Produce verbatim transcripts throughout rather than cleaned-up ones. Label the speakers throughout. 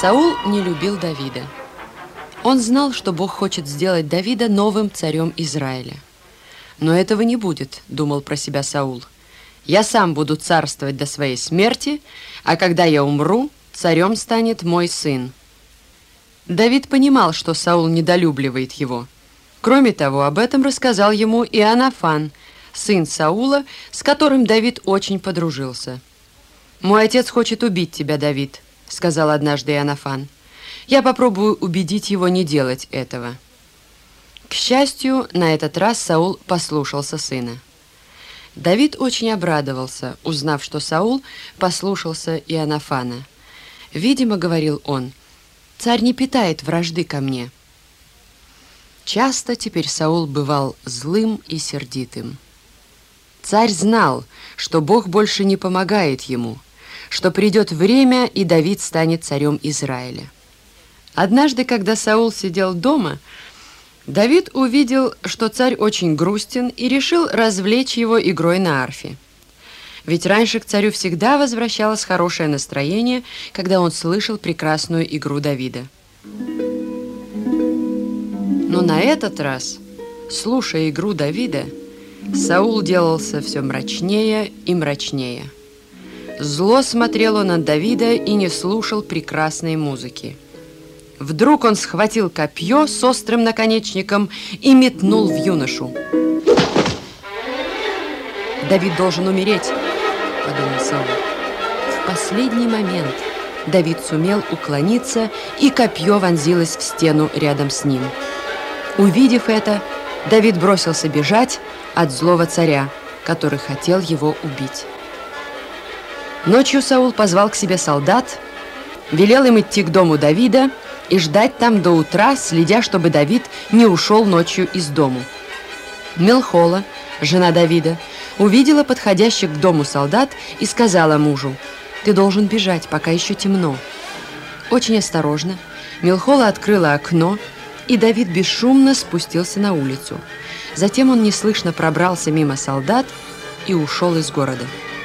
Speaker 1: Саул не любил Давида. Он знал, что Бог хочет сделать Давида новым царем Израиля. «Но этого не будет», — думал про себя Саул. «Я сам буду царствовать до своей смерти, а когда я умру, царем станет мой сын». Давид понимал, что Саул недолюбливает его. Кроме того, об этом рассказал ему Иоаннафан, сын Саула, с которым Давид очень подружился. «Мой отец хочет убить тебя, Давид», — сказал однажды Иоаннафан. «Я попробую убедить его не делать этого». К счастью, на этот раз Саул послушался сына. Давид очень обрадовался, узнав, что Саул послушался Иоаннафана. «Видимо, — говорил он, — царь не питает вражды ко мне». Часто теперь Саул бывал злым и сердитым. Царь знал, что Бог больше не помогает ему, что придет время, и Давид станет царем Израиля. Однажды, когда Саул сидел дома, Давид увидел, что царь очень грустен, и решил развлечь его игрой на арфе. Ведь раньше к царю всегда возвращалось хорошее настроение, когда он слышал прекрасную игру Давида. Но на этот раз, слушая игру Давида, Саул делался все мрачнее и мрачнее. Зло смотрел он на Давида и не слушал прекрасной музыки. Вдруг он схватил копье с острым наконечником и метнул в юношу. «Давид должен умереть», — подумал Саул. В последний момент Давид сумел уклониться, и копье вонзилось в стену рядом с ним. Увидев это, Давид бросился бежать от злого царя, который хотел его убить. Ночью Саул позвал к себе солдат, велел им идти к дому Давида и ждать там до утра, следя, чтобы Давид не ушел ночью из дому. Милхола, жена Давида, увидела подходящих к дому солдат и сказала мужу: «Ты должен бежать, пока еще темно». Очень осторожно Милхола открыла окно, и Давид бесшумно спустился на улицу. Затем он неслышно пробрался мимо солдат и ушел из города.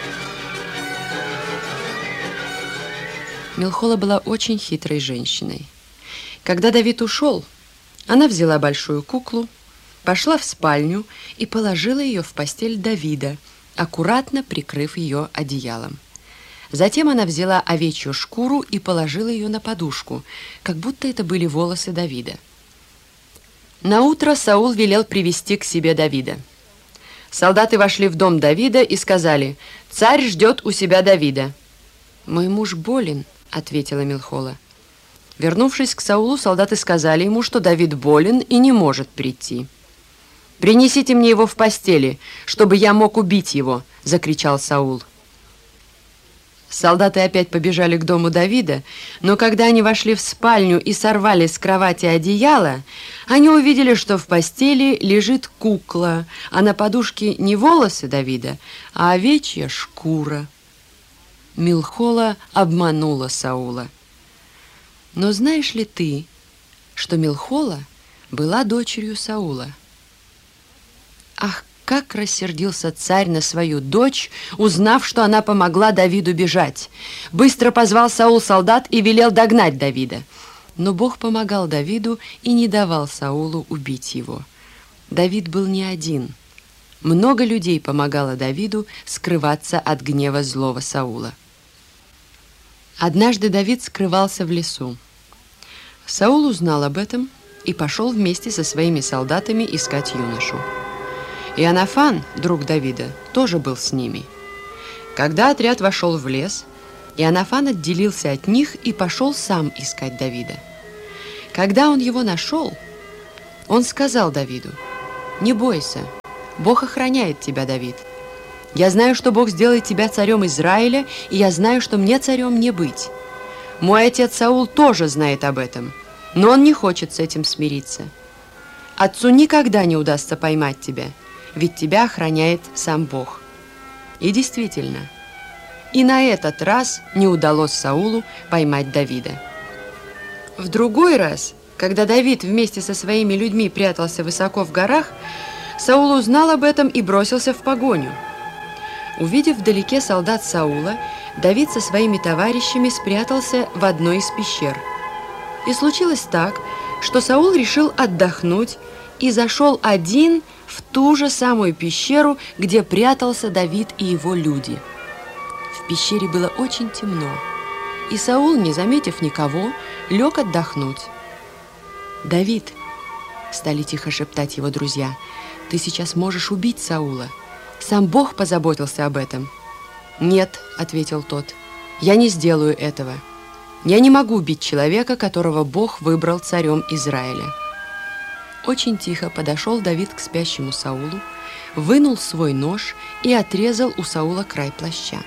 Speaker 1: Милхола была очень хитрой женщиной. Когда Давид ушел, она взяла большую куклу, пошла в спальню и положила ее в постель Давида, аккуратно прикрыв ее одеялом. Затем она взяла овечью шкуру и положила ее на подушку, как будто это были волосы Давида. Наутро Саул велел привести к себе Давида. Солдаты вошли в дом Давида и сказали: «Царь ждет у себя Давида». «Мой муж болен», — ответила Милхола. Вернувшись к Саулу, солдаты сказали ему, что Давид болен и не может прийти. «Принесите мне его в постели, чтобы я мог убить его», — закричал Саул. Солдаты опять побежали к дому Давида, но когда они вошли в спальню и сорвали с кровати одеяло, они увидели, что в постели лежит кукла, а на подушке не волосы Давида, а овечья шкура. Милхола обманула Саула. Но знаешь ли ты, что Милхола была дочерью Саула? Ах, как рассердился царь на свою дочь, узнав, что она помогла Давиду бежать. Быстро позвал Саул солдат и велел догнать Давида. Но Бог помогал Давиду и не давал Саулу убить его. Давид был не один. Много людей помогало Давиду скрываться от гнева злого Саула. Однажды Давид скрывался в лесу. Саул узнал об этом и пошел вместе со своими солдатами искать юношу. Иоаннафан, друг Давида, тоже был с ними. Когда отряд вошел в лес, Иоаннафан отделился от них и пошел сам искать Давида. Когда он его нашел, он сказал Давиду: «Не бойся, Бог охраняет тебя, Давид. Я знаю, что Бог сделает тебя царем Израиля, и я знаю, что мне царем не быть. Мой отец Саул тоже знает об этом, но он не хочет с этим смириться. Отцу никогда не удастся поймать тебя, ведь тебя охраняет сам Бог». И действительно, и на этот раз не удалось Саулу поймать Давида. В другой раз, когда Давид вместе со своими людьми прятался высоко в горах, Саул узнал об этом и бросился в погоню. Увидев вдалеке солдат Саула, Давид со своими товарищами спрятался в одной из пещер. И случилось так, что Саул решил отдохнуть и зашел один в ту же самую пещеру, где прятался Давид и его люди. В пещере было очень темно, и Саул, не заметив никого, лег отдохнуть. «Давид», — стали тихо шептать его друзья, — «ты сейчас можешь убить Саула. Сам Бог позаботился об этом». «Нет», — ответил тот, — «я не сделаю этого. Я не могу убить человека, которого Бог выбрал царем Израиля». Очень тихо подошел Давид к спящему Саулу, вынул свой нож и отрезал у Саула край плаща.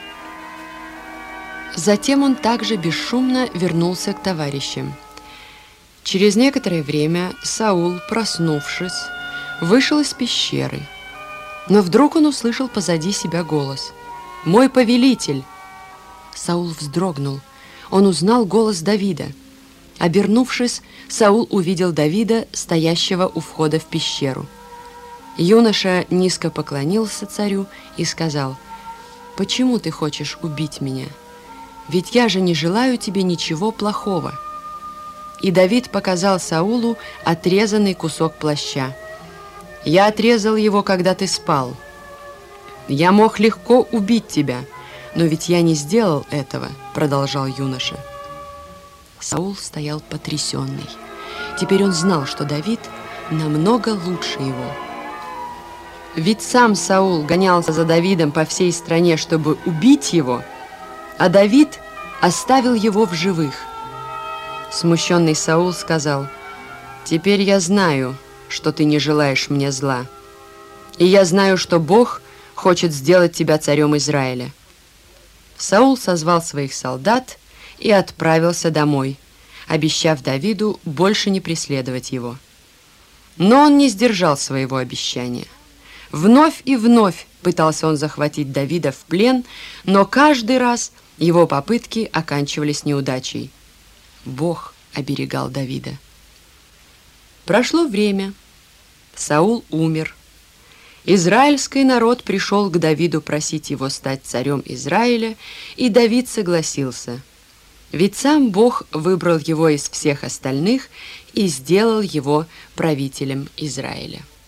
Speaker 1: Затем он также бесшумно вернулся к товарищам. Через некоторое время Саул, проснувшись, вышел из пещеры, но вдруг он услышал позади себя голос: «Мой повелитель!» Саул вздрогнул. Он узнал голос Давида. Обернувшись, Саул увидел Давида, стоящего у входа в пещеру. Юноша низко поклонился царю и сказал: «Почему ты хочешь убить меня? Ведь я же не желаю тебе ничего плохого». И Давид показал Саулу отрезанный кусок плаща. «Я отрезал его, когда ты спал. Я мог легко убить тебя, но ведь я не сделал этого», — продолжал юноша. Саул стоял потрясенный. Теперь он знал, что Давид намного лучше его. Ведь сам Саул гонялся за Давидом по всей стране, чтобы убить его, а Давид оставил его в живых. Смущенный Саул сказал: «Теперь я знаю, что ты не желаешь мне зла, и я знаю, что Бог хочет сделать тебя царем Израиля». Саул созвал своих солдат и отправился домой, обещав Давиду больше не преследовать его. Но он не сдержал своего обещания. Вновь и вновь пытался он захватить Давида в плен, но каждый раз его попытки оканчивались неудачей. Бог оберегал Давида. Прошло время. Саул умер. Израильский народ пришел к Давиду просить его стать царем Израиля, и Давид согласился. Ведь сам Бог выбрал его из всех остальных и сделал его правителем Израиля.